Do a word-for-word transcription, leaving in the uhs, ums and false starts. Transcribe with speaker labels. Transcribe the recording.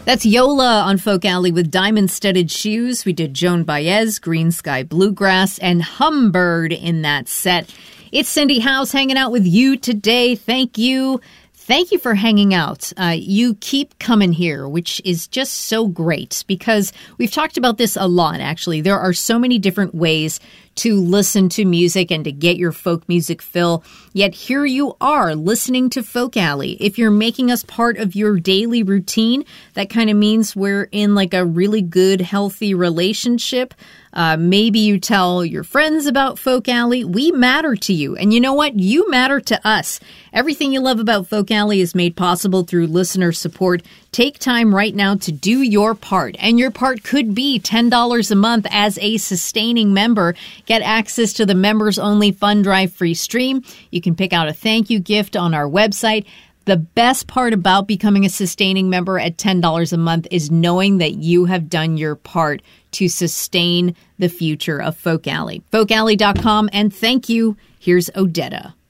Speaker 1: That's Yola on Folk Alley with Diamond-Studded Shoes. We did Joan Baez, Green Sky Bluegrass, and Humbird in that set. It's Cindy House hanging out with you today. Thank you. Thank you for hanging out. Uh, you keep coming here, which is just so great because we've talked about this a lot, actually. There are so many different ways to listen to music and to get your folk music fill. Yet here you are listening to Folk Alley. If you're making us part of your daily routine, that kind of means we're in like a really good, healthy relationship. Uh, maybe you tell your friends about Folk Alley. We matter to you. And you know what? You matter to us. Everything you love about Folk Alley is made possible through listener support. Take time right now to do your part. And your part could be ten dollars a month as a sustaining member. Get access to the members-only Fund Drive free stream. You can pick out a thank you gift on our website. The best part about becoming a sustaining member at ten dollars a month is knowing that you have done your part to sustain the future of Folk Alley. folk alley dot com, and thank you. Here's Odetta.